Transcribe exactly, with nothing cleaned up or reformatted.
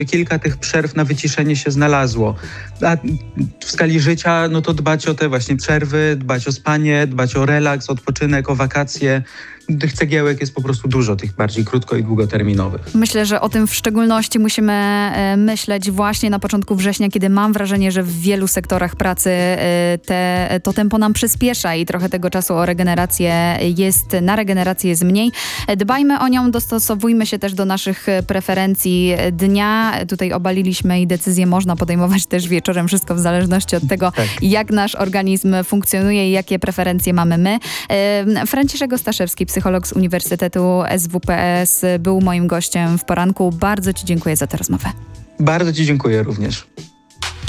kilka tych przerw na wyciszenie się znalazło. A w skali życia, no to dbać o te właśnie przerwy, dbać o spanie, dbać o relaks, odpoczynek, o wakacje. Tych cegiełek jest po prostu dużo, tych bardziej krótko- i długoterminowych. Myślę, że o tym w szczególności musimy e, myśleć właśnie na początku września, kiedy mam wrażenie, że w wielu sektorach pracy e, te, to tempo nam przyspiesza i trochę tego czasu o regenerację jest, na regenerację jest mniej. E, Dbajmy o nią, dostosowujmy się też do naszych preferencji dnia. Tutaj obaliliśmy i decyzję można podejmować też wieczorem, wszystko w zależności od tego, Tak. jak nasz organizm funkcjonuje i jakie preferencje mamy my. E, Franciszek Ostaszewski, psycholog z Uniwersytetu S W P S, był moim gościem w poranku. Bardzo Ci dziękuję za tę rozmowę. Bardzo Ci dziękuję również.